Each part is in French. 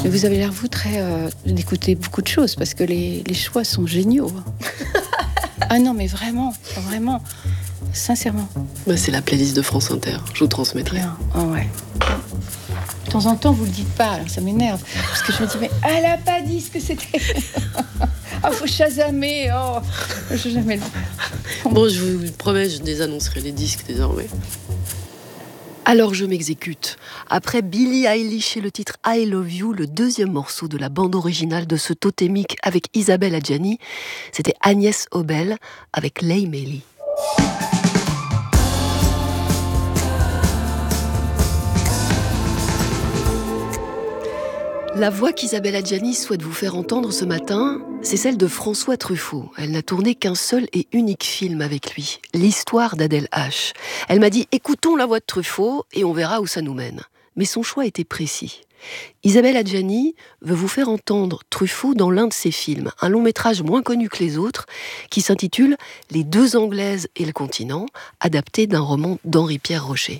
Mais vous avez l'air, vous, d'écouter beaucoup de choses, parce que les choix sont géniaux. Ah non, mais vraiment, sincèrement. C'est la playlist de France Inter, je vous transmettrai. Bien, oh ouais. De temps en temps, vous le dites pas, alors ça m'énerve. Parce que je me dis, mais elle a pas dit ce que c'était. Ah, faut chasamer. Oh, je vais jamais le... Bon, je vous promets, je désannoncerai les disques désormais. Alors je m'exécute. Après Billie Eilish et le titre I Love You, le deuxième morceau de la bande originale de ce totémique avec Isabelle Adjani, c'était Agnès Obel avec Lay Melly. La voix qu'Isabelle Adjani souhaite vous faire entendre ce matin, c'est celle de François Truffaut. Elle n'a tourné qu'un seul et unique film avec lui, L'histoire d'Adèle H. Elle m'a dit « Écoutons la voix de Truffaut et on verra où ça nous mène ». Mais son choix était précis. Isabelle Adjani veut vous faire entendre Truffaut dans l'un de ses films, un long métrage moins connu que les autres, qui s'intitule « Les deux Anglaises et le continent », adapté d'un roman d'Henri-Pierre Rocher.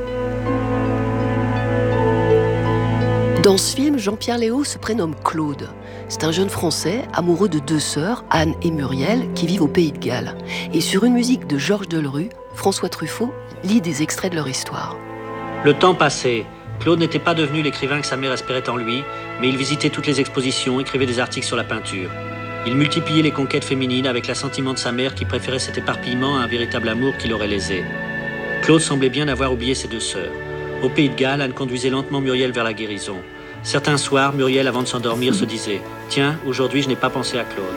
Dans ce film, Jean-Pierre Léaud se prénomme Claude. C'est un jeune Français amoureux de deux sœurs, Anne et Muriel, qui vivent au Pays de Galles. Et sur une musique de Georges Delerue, François Truffaut lit des extraits de leur histoire. Le temps passait. Claude n'était pas devenu l'écrivain que sa mère espérait en lui, mais il visitait toutes les expositions, écrivait des articles sur la peinture. Il multipliait les conquêtes féminines avec l'assentiment de sa mère qui préférait cet éparpillement à un véritable amour qui l'aurait lésé. Claude semblait bien avoir oublié ses deux sœurs. Au Pays de Galles, Anne conduisait lentement Muriel vers la guérison. Certains soirs, Muriel, avant de s'endormir, se disait « Tiens, aujourd'hui, je n'ai pas pensé à Claude. »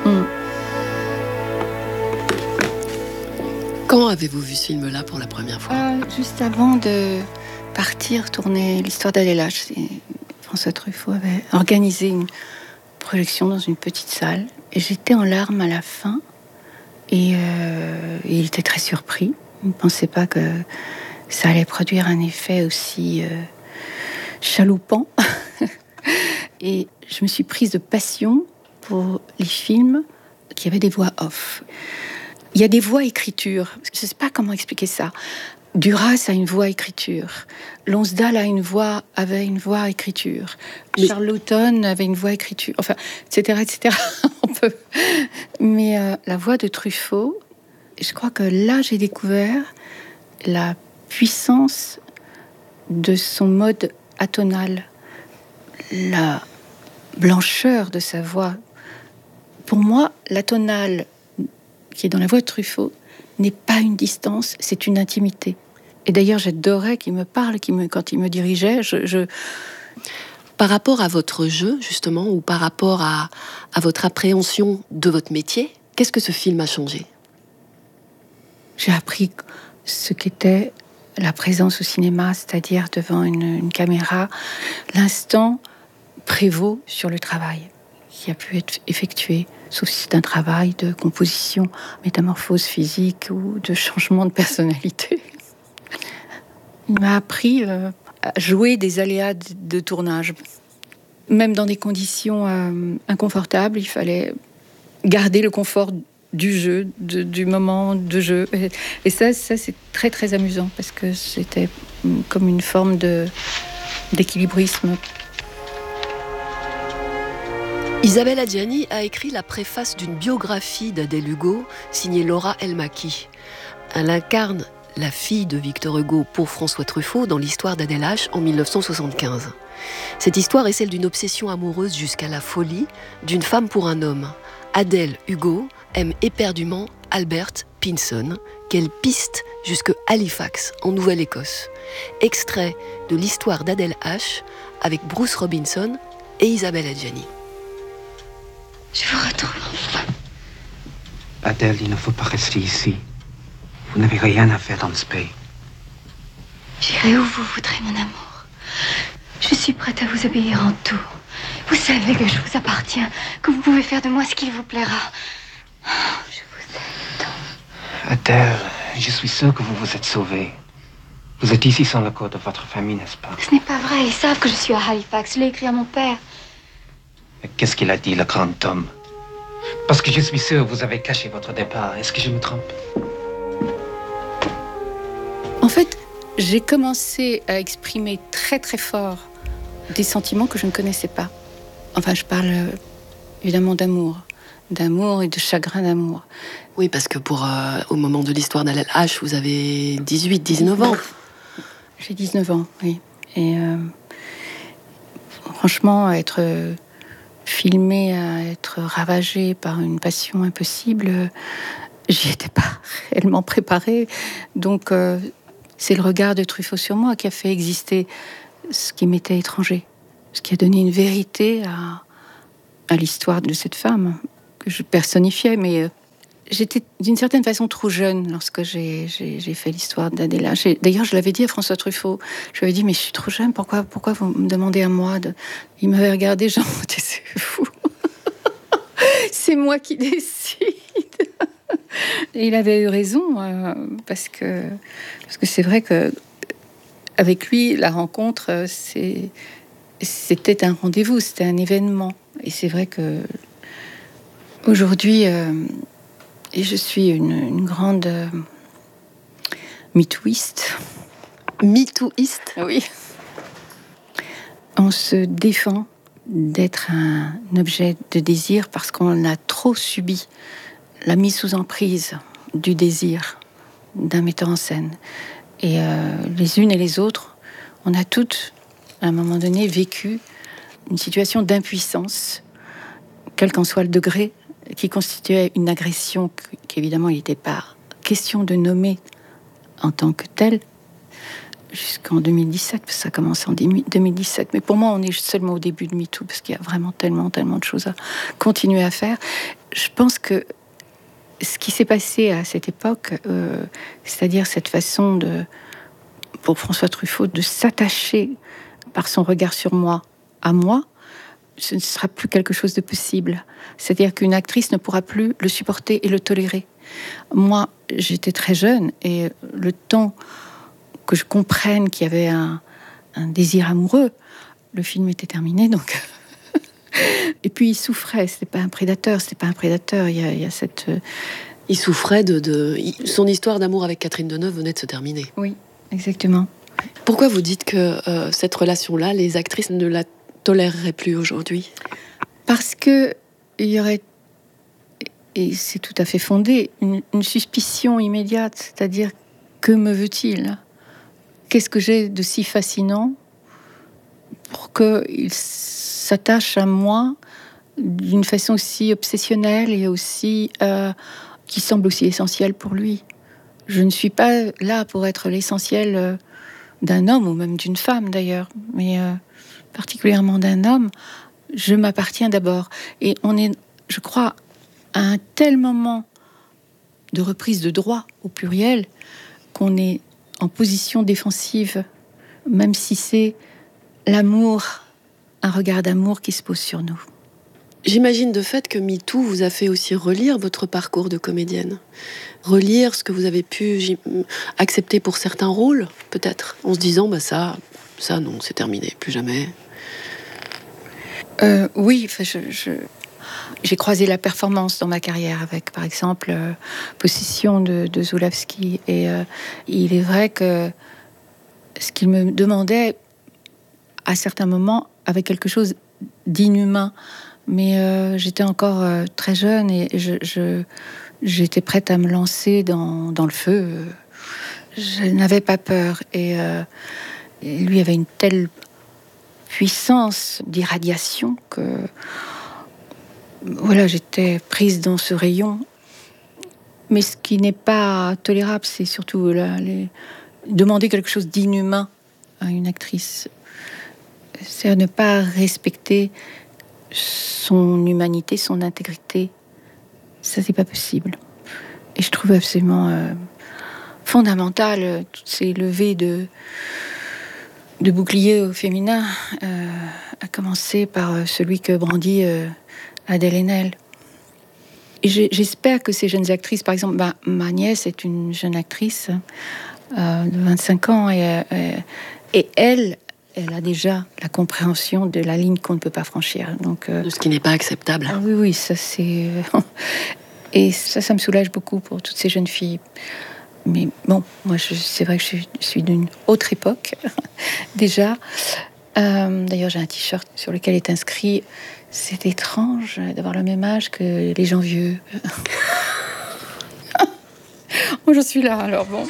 Quand avez-vous vu ce film-là pour la première fois ? Juste avant de partir tourner l'histoire d'Adèle H. François Truffaut avait organisé une projection dans une petite salle. Et j'étais en larmes à la fin. Et il était très surpris. Il ne pensait pas que ça allait produire un effet aussi chaloupant. Et je me suis prise de passion pour les films qui avaient des voix off. Il y a des voix écriture. Je ne sais pas comment expliquer ça. Duras a une voix écriture. Lonsdale avait une voix écriture. Charlottone avait une voix écriture. Enfin, etc., etc. Mais la voix de Truffaut, je crois que là, j'ai découvert la puissance de son mode atonal, la blancheur de sa voix. Pour moi, l'atonal qui est dans la voix de Truffaut n'est pas une distance, c'est une intimité. Et d'ailleurs, j'adorais qu'il me parle, quand il me dirigeait. Par rapport à votre jeu, justement, ou par rapport à votre appréhension de votre métier, qu'est-ce que ce film a changé ? J'ai appris ce qu'était la présence au cinéma, c'est-à-dire devant une caméra. L'instant prévaut sur le travail qui a pu être effectué, sauf si c'est un travail de composition, métamorphose physique ou de changement de personnalité. Il m'a appris à jouer des aléas de tournage. Même dans des conditions inconfortables, il fallait garder le confort du jeu, du moment de jeu. Et ça, c'est très, très amusant, parce que c'était comme une forme d'équilibrisme. Isabelle Adjani a écrit la préface d'une biographie d'Adèle Hugo, signée Laura Elmaki. Elle incarne la fille de Victor Hugo pour François Truffaut dans l'histoire d'Adèle H en 1975. Cette histoire est celle d'une obsession amoureuse jusqu'à la folie d'une femme pour un homme. Adèle Hugo aime éperdument Albert Pinson, qu'elle piste jusque Halifax, en Nouvelle-Écosse. Extrait de l'histoire d'Adèle H avec Bruce Robinson et Isabelle Adjani. Je vous retrouve enfin. Adèle, il ne faut pas rester ici. Vous n'avez rien à faire dans ce pays. J'irai où vous voudrez, mon amour. Je suis prête à vous obéir en tout. Vous savez que je vous appartiens, que vous pouvez faire de moi ce qu'il vous plaira. Oh, je vous aime tant. Adèle, je suis sûr que vous vous êtes sauvée. Vous êtes ici sans l'accord de votre famille, n'est-ce pas? Ce n'est pas vrai, ils savent que je suis à Halifax. Je l'ai écrit à mon père. Mais qu'est-ce qu'il a dit, le grand homme? Parce que je suis sûr que vous avez caché votre départ. Est-ce que je me trompe? En fait, j'ai commencé à exprimer très très fort des sentiments que je ne connaissais pas. Enfin, je parle évidemment d'amour et de chagrin d'amour. Oui, parce que au moment de l'histoire d'Adèle H, vous avez 18, 19 ans. J'ai 19 ans, oui. Et franchement, être filmée, à être ravagée par une passion impossible, j'y étais pas réellement préparée. Donc, c'est le regard de Truffaut sur moi qui a fait exister ce qui m'était étranger, ce qui a donné une vérité à l'histoire de cette femme que je personnifiais, mais j'étais d'une certaine façon trop jeune lorsque j'ai fait l'histoire d'Adèle. D'ailleurs, je l'avais dit à François Truffaut. Je lui avais dit, mais je suis trop jeune, pourquoi vous me demandez à moi Il m'avait regardé, genre, c'est fou. C'est moi qui décide. Et il avait eu raison, parce que c'est vrai que avec lui, la rencontre, c'était un rendez-vous, c'était un événement. Et c'est vrai que aujourd'hui, et je suis une grande MeTooiste. MeTooiste ? Oui. On se défend d'être un objet de désir parce qu'on a trop subi la mise sous emprise du désir d'un metteur en scène. Et les unes et les autres, on a toutes, à un moment donné, vécu une situation d'impuissance, quel qu'en soit le degré, qui constituait une agression qu'évidemment il n'était pas question de nommer en tant que telle, jusqu'en 2017, parce que ça commence en 2017. Mais pour moi, on est seulement au début de MeToo, parce qu'il y a vraiment tellement de choses à continuer à faire. Je pense que ce qui s'est passé à cette époque, c'est-à-dire cette façon pour François Truffaut, de s'attacher par son regard sur moi, à moi, ce ne sera plus quelque chose de possible. C'est-à-dire qu'une actrice ne pourra plus le supporter et le tolérer. Moi, j'étais très jeune et le temps que je comprenne qu'il y avait un désir amoureux, le film était terminé, donc... Et puis il souffrait, c'était pas un prédateur. Il y a cette... Il souffrait son histoire d'amour avec Catherine Deneuve venait de se terminer. Oui, exactement. Pourquoi vous dites que cette relation-là, les actrices ne la toléreraient plus aujourd'hui ? Parce que il y aurait, et c'est tout à fait fondé, une suspicion immédiate, c'est-à-dire, que me veut-il ? Qu'est-ce que j'ai de si fascinant pour qu'il s'attache à moi d'une façon aussi obsessionnelle et aussi qui semble aussi essentielle pour lui. Je ne suis pas là pour être l'essentiel d'un homme ou même d'une femme d'ailleurs, mais particulièrement d'un homme. Je m'appartiens d'abord. Et on est, je crois, à un tel moment de reprise de droit au pluriel qu'on est en position défensive, même si c'est l'amour, un regard d'amour qui se pose sur nous. J'imagine de fait que MeToo vous a fait aussi relire votre parcours de comédienne. Relire ce que vous avez pu accepter pour certains rôles, peut-être, en se disant, ça non, c'est terminé, plus jamais. Oui, j'ai croisé la performance dans ma carrière avec, par exemple, Possession de Zulawski. Et il est vrai que ce qu'il me demandait, à certains moments, avait quelque chose d'inhumain. Mais j'étais encore très jeune et j'étais prête à me lancer dans le feu. Je n'avais pas peur. Et lui avait une telle puissance d'irradiation que voilà, j'étais prise dans ce rayon. Mais ce qui n'est pas tolérable, c'est surtout demander quelque chose d'inhumain à une actrice. C'est à ne pas respecter son humanité, son intégrité. Ça, c'est pas possible. Et je trouve absolument fondamental toutes ces levées de boucliers au féminin, à commencer par celui que brandit Adèle Haenel. Et j'espère que ces jeunes actrices, par exemple, ma nièce est une jeune actrice de 25 ans et elle a déjà la compréhension de la ligne qu'on ne peut pas franchir. Donc, de ce qui n'est pas acceptable. Ah oui, ça c'est... Et ça me soulage beaucoup pour toutes ces jeunes filles. Mais bon, moi, c'est vrai que je suis d'une autre époque, déjà. D'ailleurs, j'ai un t-shirt sur lequel est inscrit « C'est étrange d'avoir le même âge que les gens vieux. » Moi, je suis là, alors bon.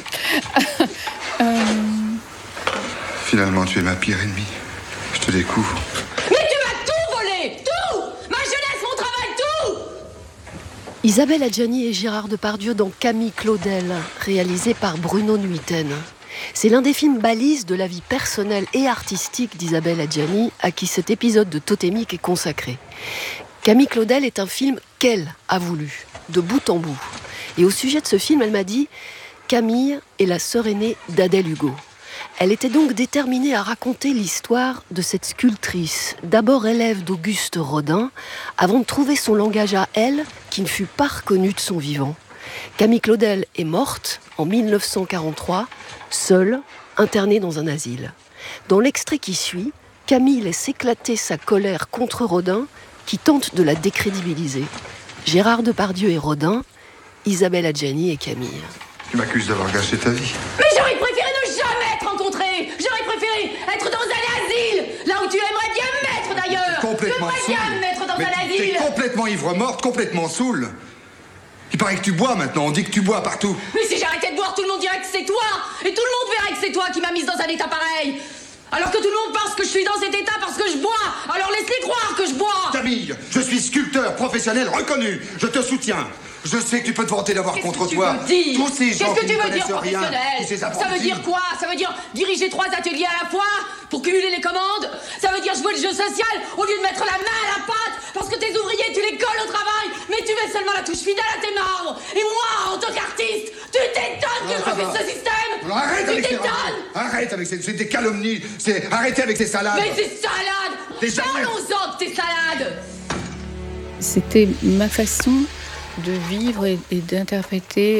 Finalement, tu es ma pire ennemie. Je te découvre. Mais tu m'as tout volé! Tout! Ma jeunesse, mon travail, tout! Isabelle Adjani et Gérard Depardieu dans Camille Claudel, réalisé par Bruno Nuiten. C'est l'un des films balises de la vie personnelle et artistique d'Isabelle Adjani, à qui cet épisode de Totémique est consacré. Camille Claudel est un film qu'elle a voulu, de bout en bout. Et au sujet de ce film, elle m'a dit « Camille est la sœur aînée d'Adèle Hugo ». Elle était donc déterminée à raconter l'histoire de cette sculptrice, d'abord élève d'Auguste Rodin, avant de trouver son langage à elle, qui ne fut pas reconnu de son vivant. Camille Claudel est morte en 1943, seule, internée dans un asile. Dans l'extrait qui suit, Camille laisse éclater sa colère contre Rodin, qui tente de la décrédibiliser. Gérard Depardieu et Rodin, Isabelle Adjani et Camille. Tu m'accuses d'avoir gâché ta vie. Mais j'aurais préféré ne jamais te rencontrer! J'aurais préféré être dans un asile! Là où tu aimerais bien me mettre d'ailleurs! Complètement Tu aimerais bien me mettre dans un t'es asile! complètement ivre-morte, complètement saoule. Il paraît que tu bois maintenant, on dit que tu bois partout. Mais si j'arrêtais de boire, tout le monde dirait que c'est toi! Et tout le monde verrait que c'est toi qui m'as mise dans un état pareil! Alors que tout le monde pense que je suis dans cet état parce que je bois! Alors laisse-les croire que je bois! Camille, je suis sculpteur professionnel reconnu. Je te soutiens. Je sais que tu peux te vanter d'avoir contre toi tous ces gens qui ne connaissent rien, tous ces apprentis. Ça veut dire quoi? Ça veut dire diriger 3 ateliers à la fois pour cumuler les commandes? Ça veut dire jouer le jeu social au lieu de mettre la main à la pâte parce que tes ouvriers, tu les colles au travail, mais tu mets seulement la touche finale à tes marbres. Et moi, en tant qu'artiste, tu t'étonnes que je refuse ce système? Alors arrête avec ces des calomnies. Arrêtez avec ces salades. Mais ces salades! Parlons-en de tes salades! C'était ma façon de vivre et d'interpréter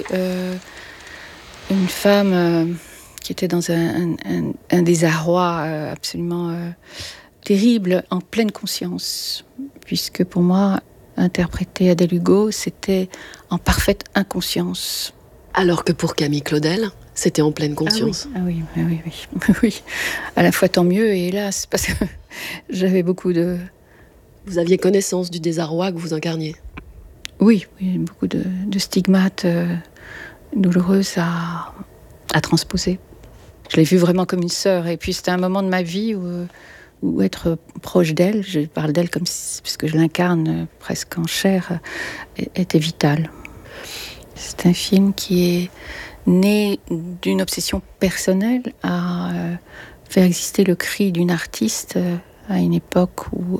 une femme qui était dans un désarroi absolument terrible, en pleine conscience. Puisque pour moi, interpréter Adèle Hugo, c'était en parfaite inconscience. Alors que pour Camille Claudel, c'était en pleine conscience. Ah oui. Oui. À la fois tant mieux et hélas, parce que j'avais beaucoup de... Vous aviez connaissance du désarroi que vous incarniez? Oui, beaucoup de stigmates douloureuses à transposer. Je l'ai vue vraiment comme une sœur. Et puis c'était un moment de ma vie où être proche d'elle, je parle d'elle comme si, puisque je l'incarne presque en chair, était vital. C'est un film qui est né d'une obsession personnelle à faire exister le cri d'une artiste à une époque où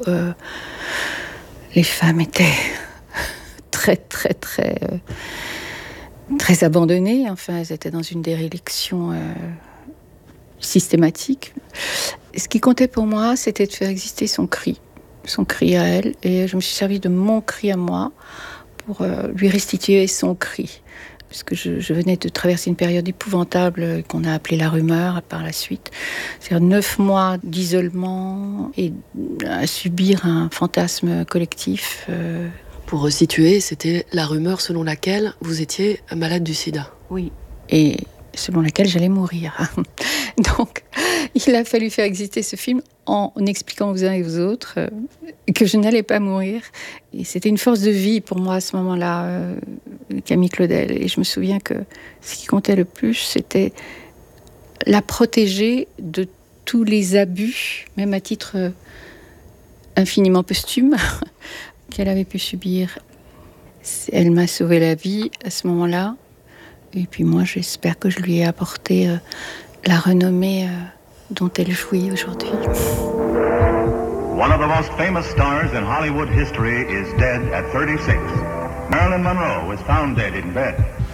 les femmes étaient très abandonnées. Enfin, elles étaient dans une déréliction systématique. Et ce qui comptait pour moi, c'était de faire exister son cri à elle. Et je me suis servi de mon cri à moi pour lui restituer son cri. Puisque je venais de traverser une période épouvantable qu'on a appelée la rumeur par la suite. C'est-à-dire 9 mois d'isolement et à subir un fantasme collectif. Pour resituer, c'était la rumeur selon laquelle vous étiez malade du sida. Oui, et selon laquelle j'allais mourir. Donc, il a fallu faire exister ce film en expliquant aux uns et aux autres que je n'allais pas mourir. Et c'était une force de vie pour moi à ce moment-là, Camille Claudel. Et je me souviens que ce qui comptait le plus, c'était la protéger de tous les abus, même à titre infiniment posthume, qu'elle avait pu subir. Elle m'a sauvé la vie à ce moment-là. Et puis moi, j'espère que je lui ai apporté la renommée dont elle jouit aujourd'hui. One of the most famous stars in Hollywood history is dead at 36. Marilyn Monroe was found dead in bed.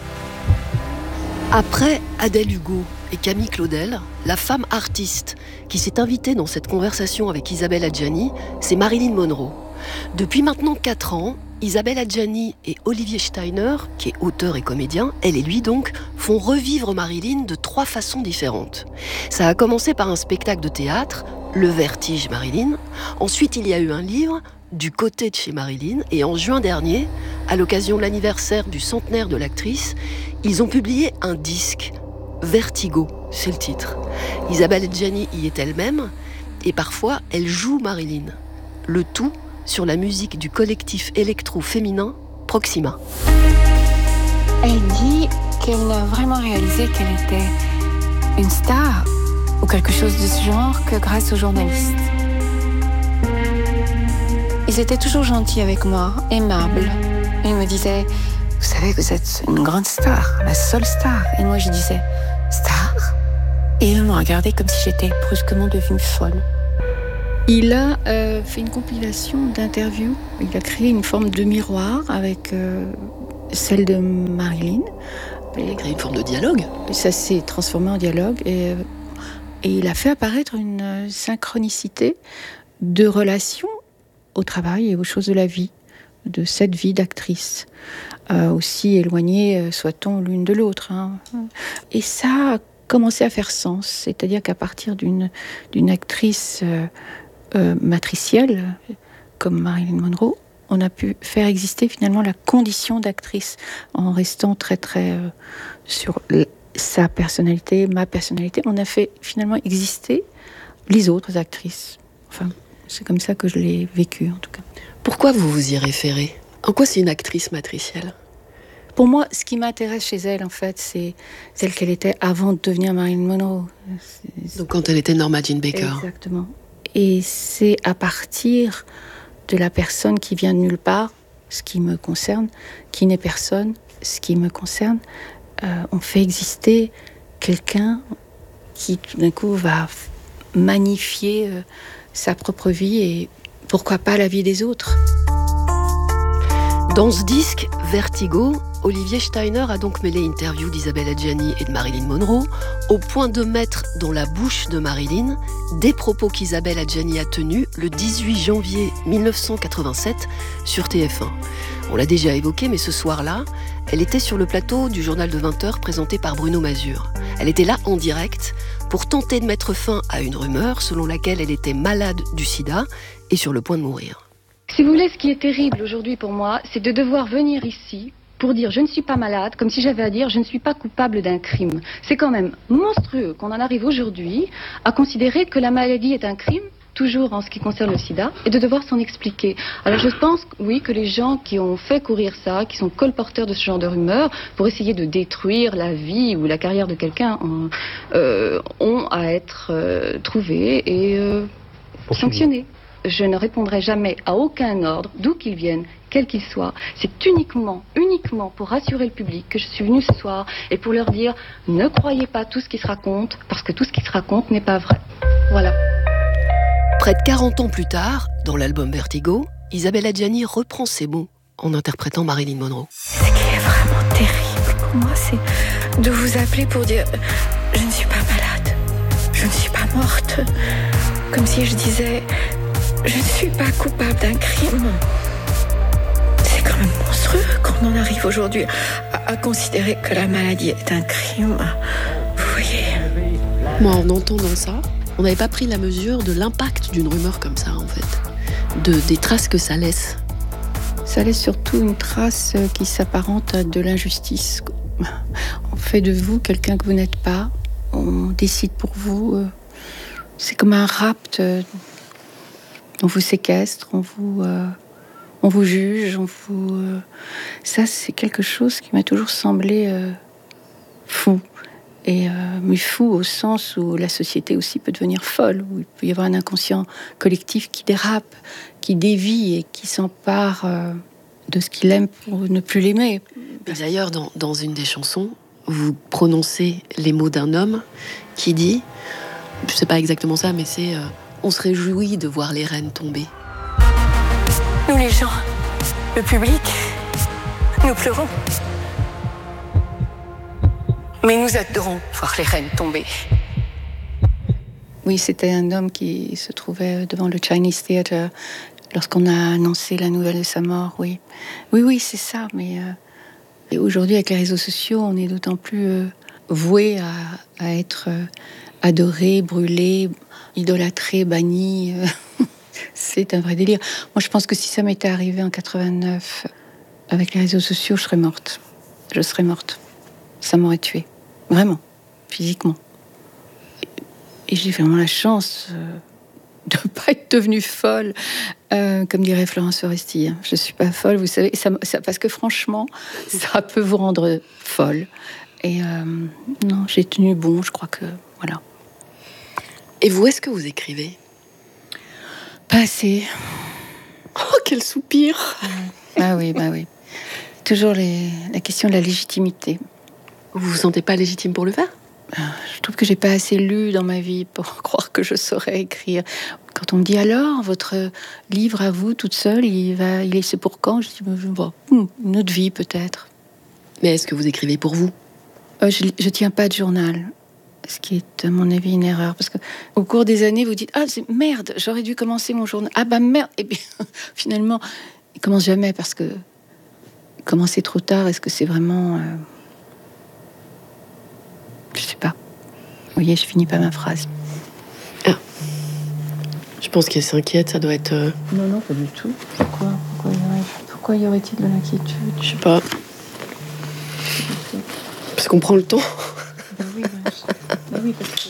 Après Adèle Hugo et Camille Claudel, la femme artiste qui s'est invitée dans cette conversation avec Isabelle Adjani, c'est Marilyn Monroe. Depuis maintenant 4 ans, Isabelle Adjani et Olivier Steiner, qui est auteur et comédien, elle et lui donc, font revivre Marilyn de 3 façons différentes. Ça a commencé par un spectacle de théâtre, Le Vertige Marilyn. Ensuite, il y a eu un livre, Du côté de chez Marilyn. Et en juin dernier, à l'occasion de l'anniversaire du centenaire de l'actrice, ils ont publié un disque, Vertigo, c'est le titre. Isabelle Adjani y est elle-même. et parfois elle joue Marilyn. Le tout sur la musique du collectif électro-féminin Proxima. Elle dit qu'elle n'a vraiment réalisé qu'elle était une star ou quelque chose de ce genre que grâce aux journalistes. Ils étaient toujours gentils avec moi, aimables. Ils me disaient, vous savez que vous êtes une grande star, la seule star. Et moi je disais, star ? Et ils me regardaient comme si j'étais brusquement devenue folle. Il a fait une compilation d'interviews. Il a créé une forme de miroir avec celle de Marilyn. Il a créé une forme de dialogue. Ça s'est transformé en dialogue et il a fait apparaître une synchronicité de relations au travail et aux choses de la vie, de cette vie d'actrice. Aussi éloignées soit-on l'une de l'autre. Hein. Et ça a commencé à faire sens, c'est-à-dire qu'à partir d'une actrice matricielle, comme Marilyn Monroe, on a pu faire exister finalement la condition d'actrice en restant très très sur sa personnalité, ma personnalité. On a fait finalement exister les autres actrices. Enfin, c'est comme ça que je l'ai vécu en tout cas. Pourquoi vous vous y référez ? En quoi c'est une actrice matricielle ? Pour moi, ce qui m'intéresse chez elle, en fait, c'est celle qu'elle était avant de devenir Marilyn Monroe. Donc quand elle était Norma Jean Baker. Exactement. Et c'est à partir de la personne qui vient de nulle part, ce qui me concerne, qui n'est personne, ce qui me concerne, on fait exister quelqu'un qui tout d'un coup va magnifier sa propre vie et pourquoi pas la vie des autres. Dans ce disque, Vertigo, Olivier Steiner a donc mêlé interviews d'Isabelle Adjani et de Marilyn Monroe, au point de mettre dans la bouche de Marilyn des propos qu'Isabelle Adjani a tenus le 18 janvier 1987 sur TF1. On l'a déjà évoqué, mais ce soir-là, elle était sur le plateau du journal de 20h présenté par Bruno Mazur. Elle était là en direct pour tenter de mettre fin à une rumeur selon laquelle elle était malade du sida et sur le point de mourir. Si vous voulez, ce qui est terrible aujourd'hui pour moi, c'est de devoir venir ici pour dire je ne suis pas malade, comme si j'avais à dire je ne suis pas coupable d'un crime. C'est quand même monstrueux qu'on en arrive aujourd'hui à considérer que la maladie est un crime, toujours en ce qui concerne le sida, et de devoir s'en expliquer. Alors je pense, oui, que les gens qui ont fait courir ça, qui sont colporteurs de ce genre de rumeurs, pour essayer de détruire la vie ou la carrière de quelqu'un, ont à être trouvés et sanctionnés. Je ne répondrai jamais à aucun ordre, d'où qu'il vienne, quel qu'il soit. C'est uniquement pour rassurer le public que je suis venue ce soir et pour leur dire ne croyez pas tout ce qui se raconte, parce que tout ce qui se raconte n'est pas vrai. Voilà. Près de 40 ans plus tard, dans l'album Vertigo, Isabelle Adjani reprend ces mots en interprétant Marilyn Monroe. Ce qui est vraiment terrible pour moi, c'est de vous appeler pour dire je ne suis pas malade, je ne suis pas morte. Comme si je disais je ne suis pas coupable d'un crime. C'est quand même monstrueux quand on en arrive aujourd'hui à considérer que la maladie est un crime. Vous voyez ? Moi, en entendant ça, on n'avait pas pris la mesure de l'impact d'une rumeur comme ça, en fait. Des traces que ça laisse. Ça laisse surtout une trace qui s'apparente à de l'injustice. On fait de vous quelqu'un que vous n'êtes pas. On décide pour vous. C'est comme un rapt. On vous séquestre, on vous juge, ça, c'est quelque chose qui m'a toujours semblé fou. Mais fou au sens où la société aussi peut devenir folle, où il peut y avoir un inconscient collectif qui dérape, qui dévie et qui s'empare de ce qu'il aime pour ne plus l'aimer. Et d'ailleurs, dans une des chansons, vous prononcez les mots d'un homme qui dit, je sais pas exactement ça, mais c'est... on se réjouit de voir les reines tomber. Nous les gens, le public, nous pleurons. Mais nous adorons voir les reines tomber. Oui, c'était un homme qui se trouvait devant le Chinese Theatre lorsqu'on a annoncé la nouvelle de sa mort, oui. Oui, c'est ça, mais et aujourd'hui, avec les réseaux sociaux, on est d'autant plus voué à être adoré, brûlé, idolâtré, banni. C'est un vrai délire. Moi, je pense que si ça m'était arrivé en 89, avec les réseaux sociaux, je serais morte. Je serais morte. Ça m'aurait tuée. Vraiment. Physiquement. Et j'ai vraiment la chance de pas être devenue folle, comme dirait Florence Foresti. Je suis pas folle, vous savez, parce que franchement, ça peut vous rendre folle. Et non, j'ai tenu bon, je crois que voilà. Et vous, est-ce que vous écrivez? Pas assez. Oh, quel soupir! Bah oui. Toujours la question de la légitimité. Vous vous sentez pas légitime pour le faire? Je trouve que j'ai pas assez lu dans ma vie pour croire que je saurais écrire. Quand on me dit alors, votre livre à vous, toute seule, c'est pour quand? Je dis, une autre vie peut-être. Mais est-ce que vous écrivez pour vous? Je tiens pas de journal. Ce qui est, à mon avis, une erreur. Parce qu'au cours des années, vous dites, merde, j'aurais dû commencer mon journal. Ah bah merde. Et puis, finalement, il commence jamais parce que commencer trop tard, est-ce que c'est vraiment... Je sais pas. Vous voyez, je finis pas ma phrase. Ah. Je pense qu'elle s'inquiète, ça doit être... Non, pas du tout. Pourquoi y aurait-il de l'inquiétude? Je sais pas. Parce qu'on prend le temps. Oui, parce que...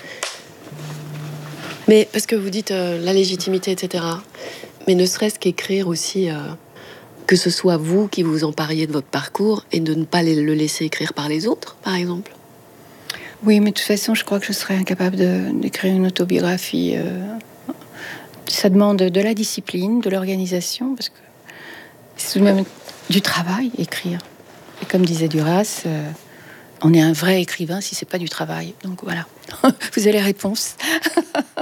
Mais parce que vous dites la légitimité, etc. Mais ne serait-ce qu'écrire aussi... que ce soit vous qui vous empariez de votre parcours et de ne pas le laisser écrire par les autres, par exemple. Oui, mais de toute façon, je crois que je serais incapable d'écrire une autobiographie. Ça demande de la discipline, de l'organisation, parce que c'est tout de même du travail, écrire. Et comme disait Duras, on est un vrai écrivain si c'est pas du travail. Donc voilà, vous avez les réponses.